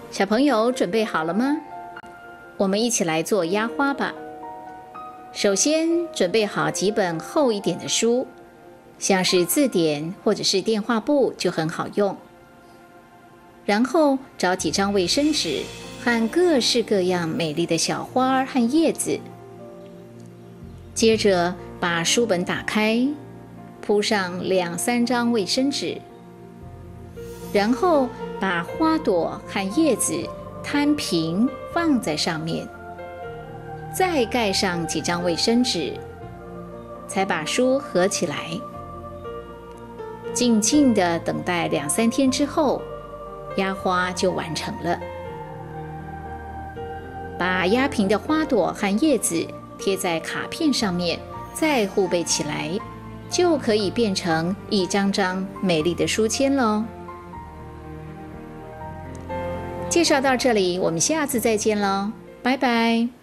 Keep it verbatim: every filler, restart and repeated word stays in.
小朋友准备好了吗？我们一起来做压花吧。首先准备好几本厚一点的书，像是字典或者是电话簿就很好用。然后找几张卫生纸和各式各样美丽的小花和叶子。接着把书本打开，铺上两三张卫生纸，然后把花朵和叶子摊平放在上面，再盖上几张卫生纸，才把书合起来。静静地等待两三天之后，压花就完成了。把压平的花朵和叶子贴在卡片上面，再护背起来，就可以变成一张张美丽的书签咯。介绍到这里，我们下次再见咯，拜拜。